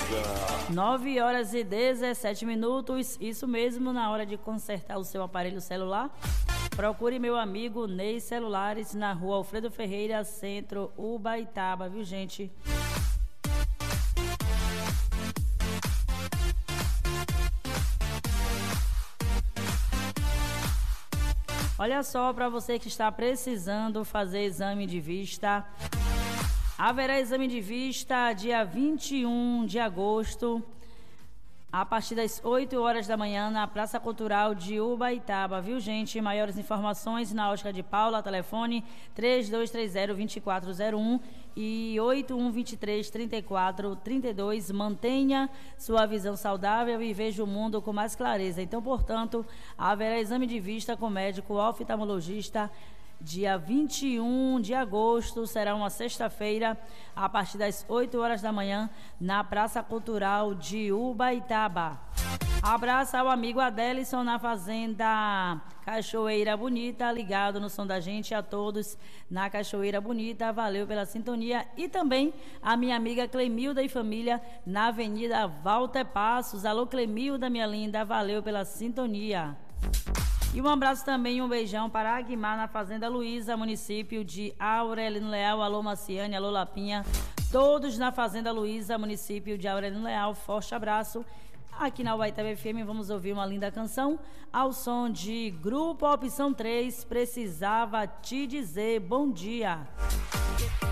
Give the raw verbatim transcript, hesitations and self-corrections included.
nove horas e dezessete minutos, isso mesmo, na hora de consertar o seu aparelho celular. Procure meu amigo Ney Celulares na rua Alfredo Ferreira, centro Ubaitaba, viu, gente? Olha só, para você que está precisando fazer exame de vista, haverá exame de vista dia vinte e um de agosto, a partir das oito horas da manhã, na Praça Cultural de Ubaitaba, viu, gente? Maiores informações na Ótica de Paula, telefone três dois três zero, dois quatro zero um e oito um dois três, três quatro três dois. Mantenha sua visão saudável e veja o mundo com mais clareza. Então, portanto, haverá exame de vista com médico oftalmologista dia vinte e um de agosto, será uma sexta-feira, a partir das oito horas da manhã, na Praça Cultural de Ubaitaba. Abraço ao amigo Adelison na Fazenda Cachoeira Bonita, ligado no som da gente, a todos na Cachoeira Bonita, valeu pela sintonia. E também a minha amiga Clemilda e família na Avenida Walter Passos. Alô, Clemilda, minha linda, valeu pela sintonia. E um abraço também, um beijão para Aguimar na Fazenda Luísa, município de Aurelino Leal. Alô, Marciane, alô, Lapinha, todos na Fazenda Luísa, município de Aurelino Leal. Forte abraço. Aqui na Ubaitaba F M vamos ouvir uma linda canção ao som de Grupo Opção três, Precisava Te Dizer. Bom dia.